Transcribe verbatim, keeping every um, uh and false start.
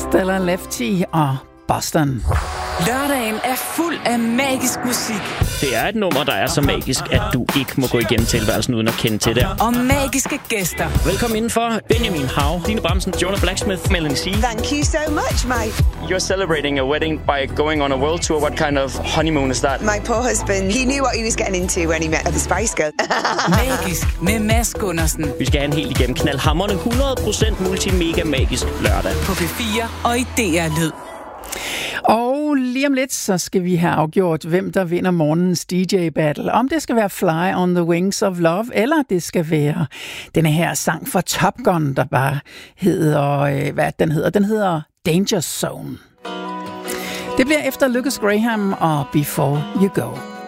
Stella Lefty og Boston. Lørdagen er fuld af magisk musik. Det er et nummer, der er så magisk, at du ikke må gå igennem tilværelsen uden at kende til det. Og magiske gæster. Velkommen indenfor. Benjamin Hav, Line Bramsen, Jonah Blacksmith, Melanie C. Thank you so much, mate. You're celebrating a wedding by going on a world tour. What kind of honeymoon is that? My poor husband, he knew what he was getting into when he met the Spice Girl. Magisk med Mads Gundersen. Vi skal have en helt igennem knaldhamrende hundrede procent multimega magisk lørdag. På P fire og i D R Lyd. Og lige om lidt, så skal vi have afgjort, hvem der vinder morgens D J-battle. Om det skal være Fly on the Wings of Love, eller det skal være denne her sang fra Top Gun, der bare hedder, øh, hvad den hedder? Den hedder Danger Zone. Det bliver efter Lucas Graham og Before You Go.